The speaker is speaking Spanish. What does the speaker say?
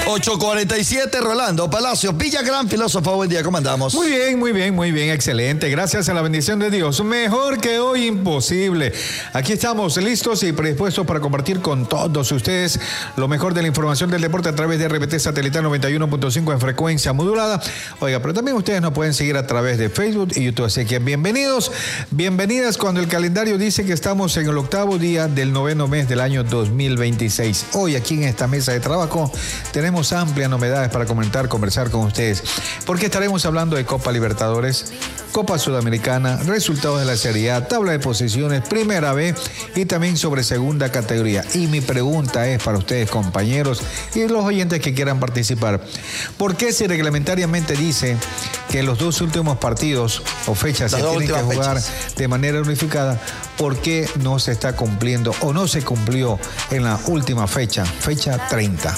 8:47, Rolando Palacios, Villagrán, filósofo, buen día, ¿cómo andamos? Muy bien, excelente, gracias a la bendición de Dios, mejor que hoy imposible. Aquí estamos listos y predispuestos para compartir con todos ustedes lo mejor de la información del deporte a través de RBT Satelital 91.5 en frecuencia modulada. Oiga, pero también ustedes nos pueden seguir a través de Facebook y YouTube, así que bienvenidos, bienvenidas cuando el calendario dice que estamos en el 8º día del 9º mes del año 2026. Hoy aquí en esta mesa de trabajo tenemos amplias novedades para conversar con ustedes, porque estaremos hablando de Copa Libertadores, Copa Sudamericana, resultados de la Serie A, tabla de posiciones, Primera B y también sobre segunda categoría. Y mi pregunta es para ustedes, compañeros, y los oyentes que quieran participar: ¿por qué si reglamentariamente dice que los dos últimos partidos o fechas se tienen que jugar de manera unificada, por qué no se está cumpliendo o no se cumplió en la última fecha 30?